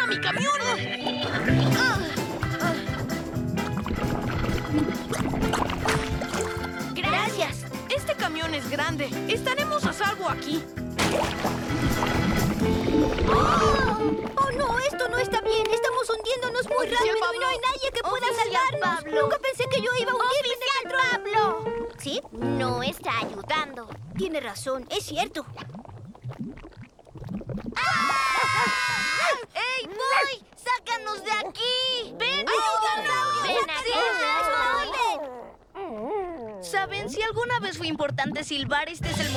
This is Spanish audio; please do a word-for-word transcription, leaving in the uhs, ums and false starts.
mi camión! ¡Gracias! Este camión es grande. Estaremos a salvo aquí. ¡Oh! ¡Oh, no! Esto no está bien. Estamos hundiéndonos muy Oficial rápido y Pablo. no hay nadie que pueda Oficial salvarnos. Pablo. Nunca pensé que yo iba a hundirme en el ¡Oficial control. Pablo! ¿Sí? No está ayudando. Tiene razón. Es cierto. ¡Ey, Boy! ¡Sácanos de aquí! ¡Ven, ¡Dinosaurio! ¡Ven ¡Sáquennos! acá! ¡Es una orden! ¿Saben? Si alguna vez fue importante silbar, este es el